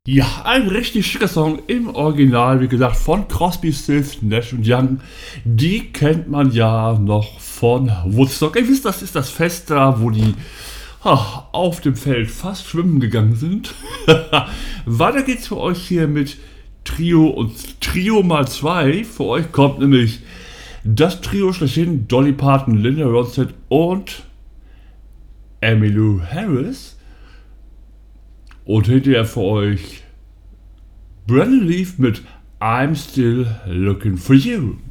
Ja, ein richtig schicker Song im Original, wie gesagt, von Crosby, Stills, Nash und Young. Die kennt man ja noch von Woodstock. Ihr wisst, das ist das Fest da, wo die auf dem Feld fast schwimmen gegangen sind. Weiter geht's für euch hier mit Trio und Trio mal 2. Für euch kommt nämlich das Trio schlechthin: Dolly Parton, Linda Ronstadt und Emmylou Harris. Und hinterher für euch Brandon Leaf mit I'm Still Looking for You.